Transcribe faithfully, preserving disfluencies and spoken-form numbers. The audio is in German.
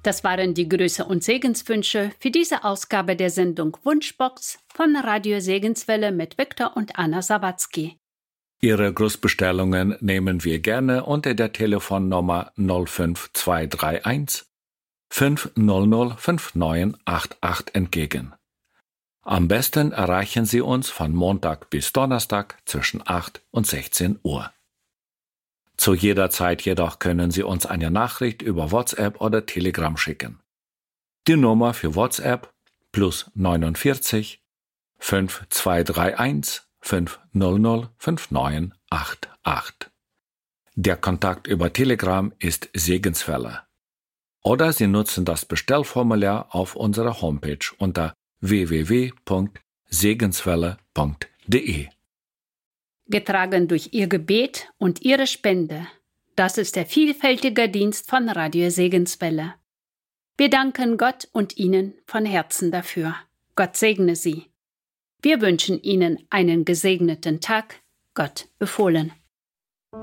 Das waren die Grüße und Segenswünsche für diese Ausgabe der Sendung Wunschbox von Radio Segenswelle mit Viktor und Anna Sawatzki. Ihre Grußbestellungen nehmen wir gerne unter der Telefonnummer null fünf zwei drei eins fünf null null fünf neun acht acht entgegen. Am besten erreichen Sie uns von Montag bis Donnerstag zwischen acht und sechzehn Uhr. Zu jeder Zeit jedoch können Sie uns eine Nachricht über WhatsApp oder Telegram schicken. Die Nummer für WhatsApp plus neunundvierzig fünf zwei drei eins fünf null null fünf neun acht acht. Der Kontakt über Telegram ist Segenswelle. Oder Sie nutzen das Bestellformular auf unserer Homepage unter w w w punkt segenswelle punkt d e. Getragen durch Ihr Gebet und Ihre Spende. Das ist der vielfältige Dienst von Radio Segenswelle. Wir danken Gott und Ihnen von Herzen dafür. Gott segne Sie. Wir wünschen Ihnen einen gesegneten Tag. Gott befohlen.